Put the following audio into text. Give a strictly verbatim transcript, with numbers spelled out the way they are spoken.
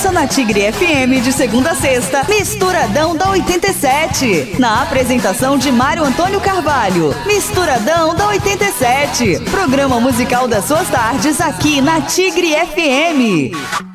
Começa na Tigre F M de segunda a sexta, Misturadão da oitenta e sete. Na apresentação de Mário Antônio Carvalho. Misturadão da oitenta e sete. Programa musical das suas tardes aqui na Tigre F M.